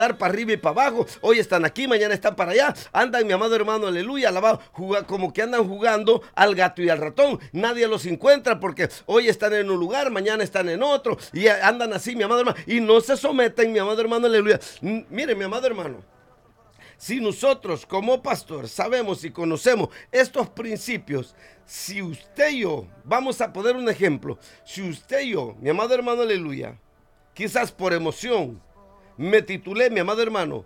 para arriba y para abajo, hoy están aquí, mañana están para allá, andan, mi amado hermano, aleluya, alabado, como que andan jugando al gato y al ratón, nadie los encuentra porque hoy están en un lugar, mañana están en otro, y andan así, mi amado hermano, y no se someten, mi amado hermano, aleluya. Mire, mi amado hermano, si nosotros como pastor sabemos y conocemos estos principios, si usted y yo, vamos a poner un ejemplo, si usted y yo, mi amado hermano, aleluya, quizás por emoción, me titulé, mi amado hermano,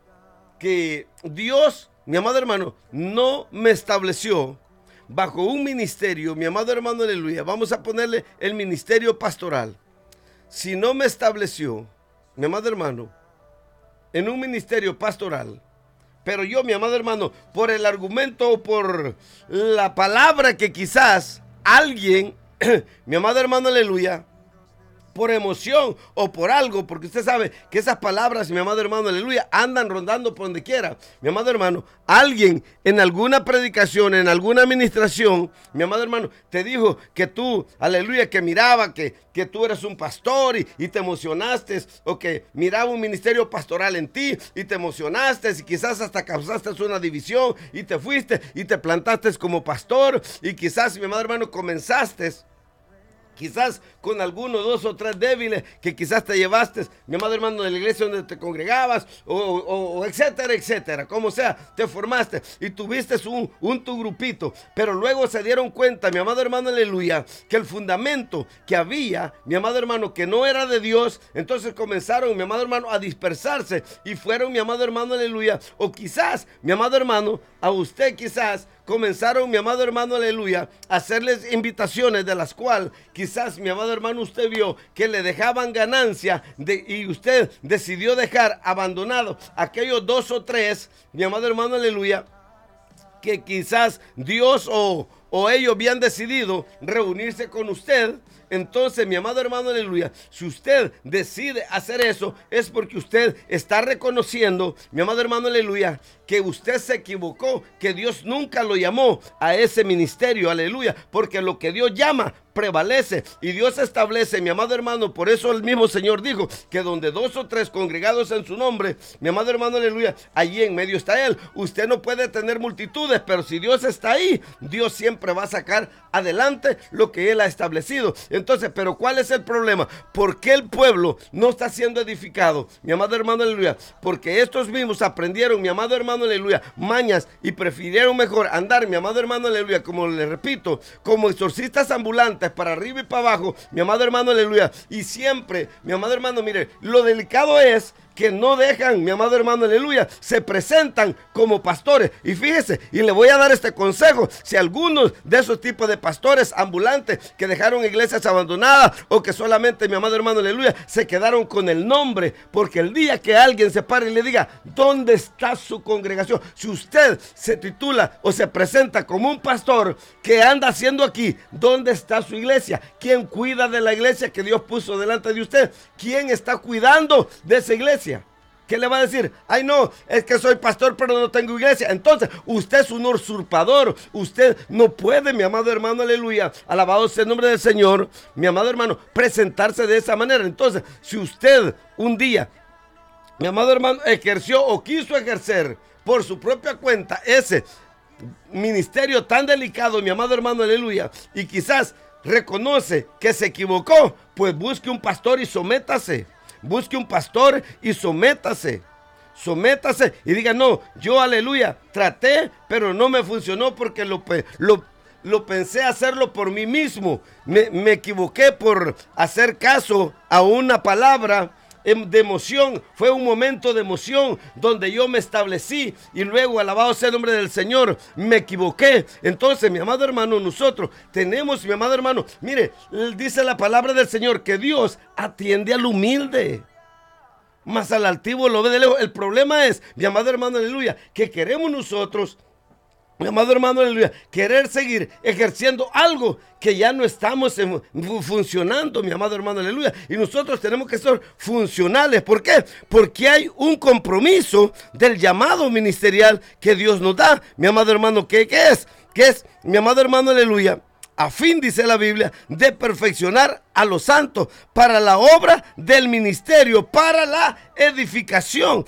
que Dios, mi amado hermano, no me estableció bajo un ministerio, mi amado hermano, aleluya, vamos a ponerle el ministerio pastoral. Si no me estableció, mi amado hermano, en un ministerio pastoral, pero yo, mi amado hermano, por el argumento o por la palabra que quizás alguien, mi amado hermano, aleluya, por emoción o por algo, porque usted sabe que esas palabras, mi amado hermano, aleluya, andan rondando por donde quiera. Mi amado hermano, alguien en alguna predicación, en alguna administración, mi amado hermano, te dijo que tú, aleluya, que miraba que tú eras un pastor y te emocionaste, o que miraba un ministerio pastoral en ti y te emocionaste y quizás hasta causaste una división y te fuiste y te plantaste como pastor y quizás, mi amado hermano, comenzaste quizás con algunos, 2 o 3 débiles que quizás te llevaste, mi amado hermano, de la iglesia donde te congregabas, o etcétera, etcétera, como sea, te formaste y tuviste tu grupito, pero luego se dieron cuenta, mi amado hermano, aleluya, que el fundamento que había, mi amado hermano, que no era de Dios, entonces comenzaron, mi amado hermano, a dispersarse y fueron, mi amado hermano, aleluya, o quizás, mi amado hermano, a usted quizás, comenzaron, mi amado hermano, aleluya, a hacerles invitaciones de las cuales quizás, mi amado hermano, usted vio que le dejaban ganancia y usted decidió dejar abandonado aquellos 2 o 3, mi amado hermano, aleluya, que quizás Dios o ellos habían decidido reunirse con usted. Entonces, mi amado hermano, aleluya, si usted decide hacer eso, es porque usted está reconociendo, mi amado hermano, aleluya, que usted se equivocó, que Dios nunca lo llamó a ese ministerio, aleluya, porque lo que Dios llama prevalece y Dios establece, mi amado hermano. Por eso el mismo Señor dijo que donde 2 o 3 congregados en su nombre, mi amado hermano, aleluya, allí en medio está Él. Usted no puede tener multitudes, pero si Dios está ahí, Dios siempre va a sacar adelante lo que Él ha establecido. Entonces, pero ¿cuál es el problema? ¿Por qué el pueblo no está siendo edificado? Mi amado hermano, aleluya, porque estos mismos aprendieron, mi amado hermano, aleluya, mañas y prefirieron mejor andar, mi amado hermano, aleluya, como le repito, como exorcistas ambulantes para arriba y para abajo, mi amado hermano, aleluya, y siempre, mi amado hermano, mire, lo delicado es que no dejan, mi amado hermano, aleluya, se presentan como pastores. Y fíjese, y le voy a dar este consejo, si algunos de esos tipos de pastores ambulantes que dejaron iglesias abandonadas o que solamente, mi amado hermano, aleluya, se quedaron con el nombre, porque el día que alguien se pare y le diga, ¿dónde está su congregación? Si usted se titula o se presenta como un pastor, ¿qué anda haciendo aquí? ¿Dónde está su iglesia? ¿Quién cuida de la iglesia que Dios puso delante de usted? ¿Quién está cuidando de esa iglesia? ¿Qué le va a decir? Ay, no, es que soy pastor pero no tengo iglesia. Entonces, usted es un usurpador. Usted no puede, mi amado hermano, aleluya, alabado sea el nombre del Señor, mi amado hermano, presentarse de esa manera. Entonces, si usted un día, mi amado hermano, ejerció o quiso ejercer por su propia cuenta ese ministerio tan delicado, mi amado hermano, aleluya, y quizás reconoce que se equivocó, pues busque un pastor y sométase. Busque un pastor y sométase y diga, no, yo, aleluya, traté, pero no me funcionó porque lo pensé hacerlo por mí mismo. Me equivoqué por hacer caso a una palabra de emoción. Fue un momento de emoción donde yo me establecí y luego, alabado sea el nombre del Señor, me equivoqué. Entonces, mi amado hermano, nosotros tenemos, mi amado hermano, mire, dice la palabra del Señor que Dios atiende al humilde, mas al altivo lo ve de lejos. El problema es, mi amado hermano, aleluya, que queremos nosotros, mi amado hermano, aleluya, querer seguir ejerciendo algo que ya no estamos funcionando, mi amado hermano, aleluya. Y nosotros tenemos que ser funcionales. ¿Por qué? Porque hay un compromiso del llamado ministerial que Dios nos da, mi amado hermano. ¿Qué es? ¿Qué es, mi amado hermano, aleluya? a fin, dice la Biblia, de perfeccionar a los santos para la obra del ministerio, para la edificación.